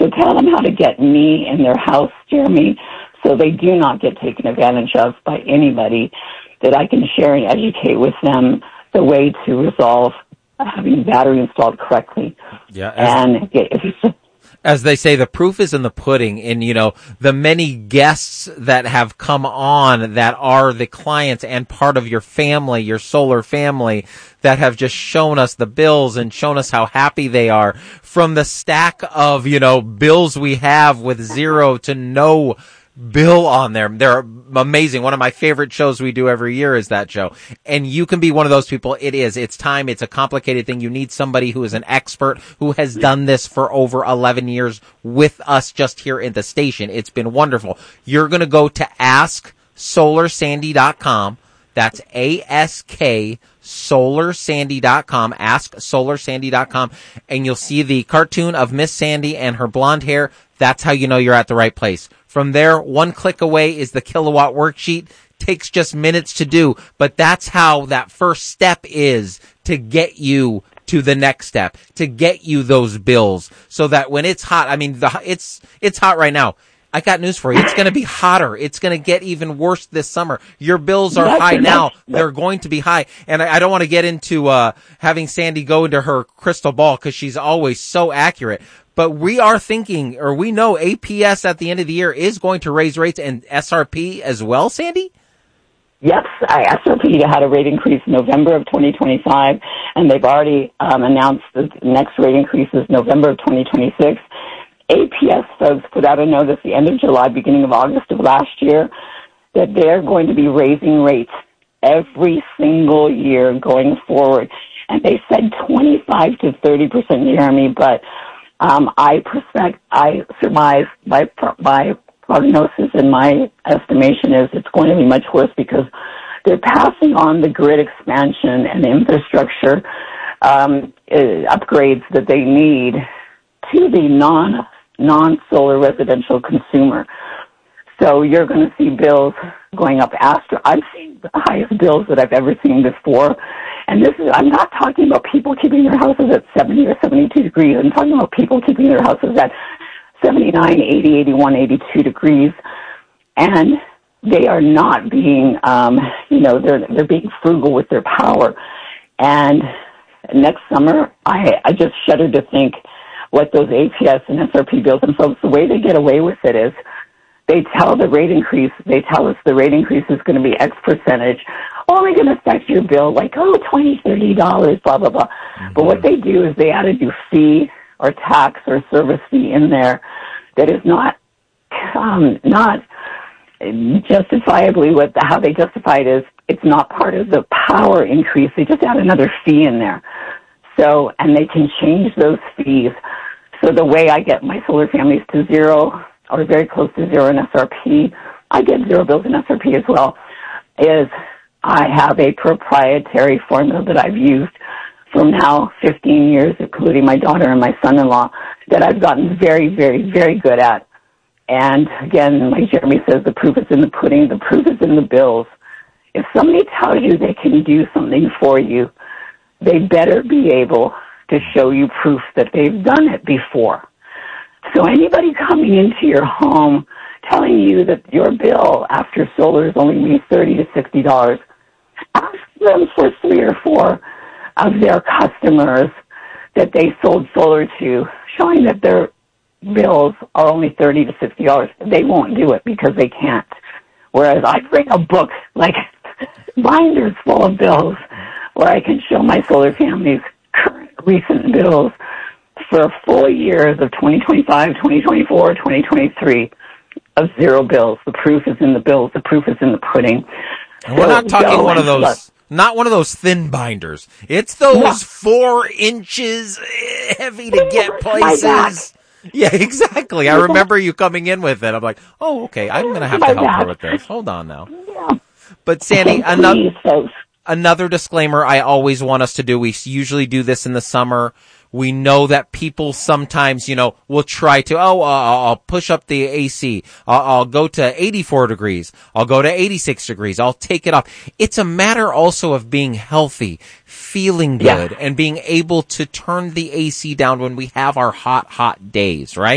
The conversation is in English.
So tell them how to get me in their house, Jeremy, so they do not get taken advantage of by anybody, that I can share and educate with them the way to resolve having the battery installed correctly. Yeah. As they say, the proof is in the pudding. And, the many guests that have come on that are the clients and part of your family, your solar family, that have just shown us the bills and shown us how happy they are, from the stack of, bills we have with zero to no bill on there. They're amazing. One of my favorite shows we do every year is that show. And you can be one of those people. It's time. It's a complicated thing. You need somebody who is an expert, who has done this for over 11 years with us just here in the station. It's been wonderful. You're going to go to AskSolarSandy.com. That's AskSolarSandy.com, AskSolarSandy.com, and you'll see the cartoon of Miss Sandy and her blonde hair. That's how you know you're at the right place. From there, one click away is the kilowatt worksheet. Takes just minutes to do, but that's how that first step is to get you to the next step, to get you those bills, so that when it's hot, it's hot right now. I got news for you. It's going to be hotter. It's going to get even worse this summer. Your bills are high now. They're going to be high. And I don't want to get into having Sandy go into her crystal ball, because she's always so accurate. But we are thinking, or we know APS at the end of the year is going to raise rates, and SRP as well, Sandy? Yes, SRP had a rate increase in November of 2025, and they've already announced the next rate increase is November of 2026. APS folks put out a notice the end of July, beginning of August of last year, that they're going to be raising rates every single year going forward. And they said 25 to 30%, Jeremy, but I surmise, my prognosis and my estimation is it's going to be much worse, because they're passing on the grid expansion and infrastructure upgrades that they need to the non-solar residential consumer. So you're going to see bills going up. I've seen the highest bills that I've ever seen before. And I'm not talking about people keeping their houses at 70 or 72 degrees. I'm talking about people keeping their houses at 79, 80, 81, 82 degrees. And they are not being, they're being frugal with their power. And next summer, I just shudder to think what those APS and SRP bills themselves, the way they get away with it is they tell us the rate increase is going to be X percentage, only going to affect your bill like, $20, $30, blah, blah, blah. Mm-hmm. But what they do is they add a new fee or tax or service fee in there that is not justifiably how they justify it is it's not part of the power increase. They just add another fee in there. So, and they can change those fees. So the way I get my solar families to zero, or very close to zero in SRP, I get zero bills in SRP as well, is I have a proprietary formula that I've used for now 15 years, including my daughter and my son-in-law, that I've gotten very, very, very good at. And again, like Jeremy says, the proof is in the pudding, the proof is in the bills. If somebody tells you they can do something for you, they better be able to show you proof that they've done it before. So anybody coming into your home telling you that your bill after solar is only going to be $30 to $60, ask them for 3 or 4 of their customers that they sold solar to, showing that their bills are only $30 to $60. They won't do it because they can't. Whereas I bring a book, like binders full of bills, where I can show my solar family's current recent bills for full years of 2025, 2024, 2023 of zero bills. The proof is in the bills. The proof is in the pudding. And we're not talking one of those, not one of those thin binders. It's those 4 inches heavy to get places. Yeah, exactly. I remember you coming in with it. I'm like, oh, okay, I'm going to have to help her with this. Hold on now. Yeah. But Sandy, another disclaimer I always want us to do. We usually do this in the summer. We know that people sometimes, will try to, I'll push up the AC. I'll go to 84 degrees. I'll go to 86 degrees. I'll take it off. It's a matter also of being healthy, feeling good, and being able to turn the AC down when we have our hot days, right?